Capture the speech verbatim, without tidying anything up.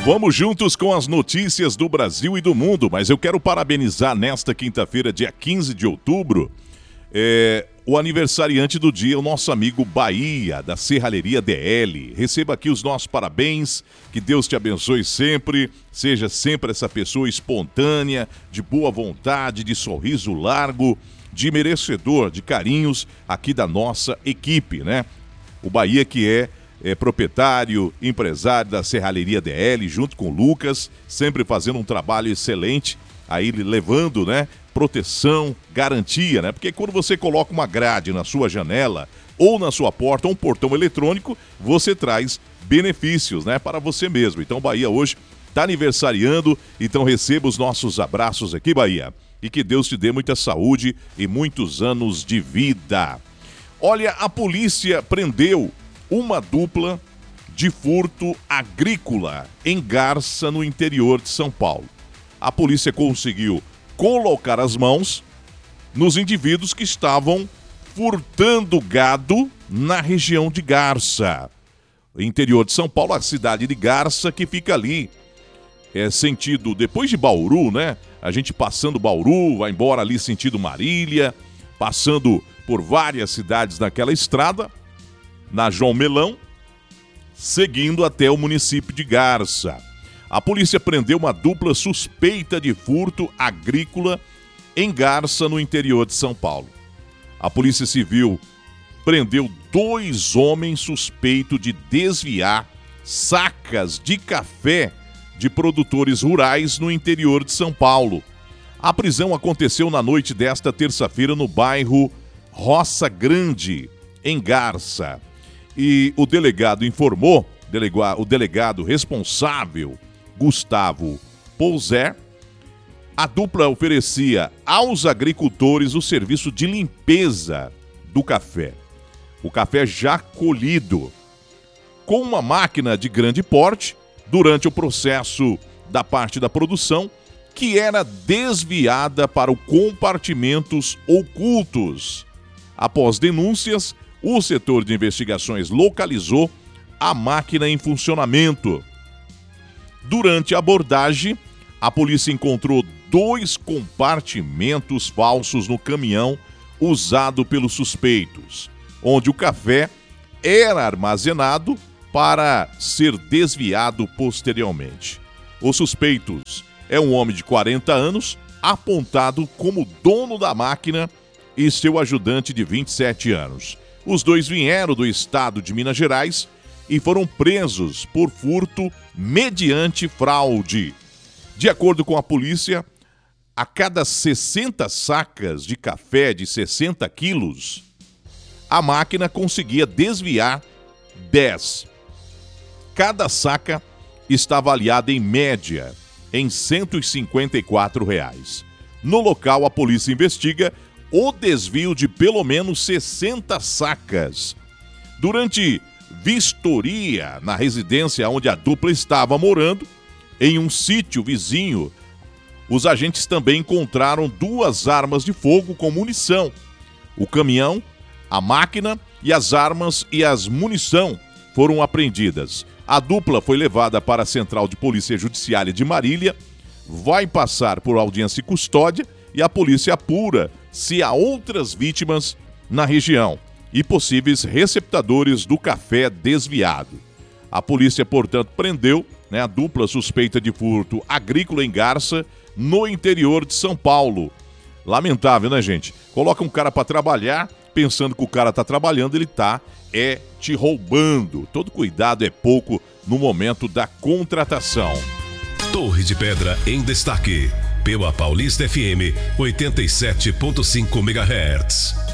Vamos juntos com as notícias do Brasil e do mundo, mas eu quero parabenizar nesta quinta-feira, dia quinze de outubro, é, o aniversariante do dia, o nosso amigo Bahia, da Serralheria D L. Receba aqui os nossos parabéns, que Deus te abençoe sempre, seja sempre essa pessoa espontânea, de boa vontade, de sorriso largo, de merecedor de carinhos aqui da nossa equipe, né? O Bahia que é É proprietário, empresário da Serralheria D L, junto com o Lucas, sempre fazendo um trabalho excelente, aí levando, né, proteção, garantia, né? Porque quando você coloca uma grade na sua janela ou na sua porta, ou um portão eletrônico, você traz benefícios, né, para você mesmo. Então, Bahia hoje está aniversariando, então receba os nossos abraços aqui, Bahia. E que Deus te dê muita saúde e muitos anos de vida. Olha, a polícia prendeu uma dupla de furto agrícola em Garça, no interior de São Paulo. A polícia conseguiu colocar as mãos nos indivíduos que estavam furtando gado na região de Garça. Interior de São Paulo, a cidade de Garça, que fica ali, é sentido, depois de Bauru, né? A gente passando Bauru, vai embora ali sentido Marília, passando por várias cidades naquela estrada, na João Melão, seguindo até o município de Garça. A polícia prendeu uma dupla suspeita de furto agrícola em Garça, no interior de São Paulo. A Polícia Civil prendeu dois homens suspeitos de desviar sacas de café de produtores rurais no interior de São Paulo. A prisão aconteceu na noite desta terça-feira no bairro Roça Grande, em Garça. E o delegado informou, delega, o delegado responsável, Gustavo Pouser, a dupla oferecia aos agricultores o serviço de limpeza do café. O café já colhido, com uma máquina de grande porte, durante o processo da parte da produção, que era desviada para os compartimentos ocultos. Após denúncias, o setor de investigações localizou a máquina em funcionamento. Durante a abordagem, a polícia encontrou dois compartimentos falsos no caminhão usado pelos suspeitos, onde o café era armazenado para ser desviado posteriormente. Os suspeitos é um homem de quarenta anos, apontado como dono da máquina, e seu ajudante de vinte e sete anos. Os dois vieram do estado de Minas Gerais e foram presos por furto mediante fraude. De acordo com a polícia, a cada sessenta sacas de café de sessenta quilos, a máquina conseguia desviar dez. Cada saca está avaliada em média em cento e cinquenta e quatro reais. No local, a polícia investiga o desvio de pelo menos sessenta sacas. Durante vistoria na residência onde a dupla estava morando, em um sítio vizinho, os agentes também encontraram duas armas de fogo com munição. O caminhão, a máquina e as armas e as munição foram apreendidas. A dupla foi levada para a Central de Polícia Judiciária de Marília, vai passar por audiência e custódia e a polícia apura se há outras vítimas na região e possíveis receptadores do café desviado. A polícia, portanto, prendeu, né, a dupla suspeita de furto agrícola em Garça, no interior de São Paulo. Lamentável, né, gente? Coloca um cara para trabalhar, pensando que o cara tá trabalhando, ele tá é te roubando. Todo cuidado é pouco no momento da contratação. Torre de Pedra em destaque, pela Paulista F M oitenta e sete ponto cinco megahertz.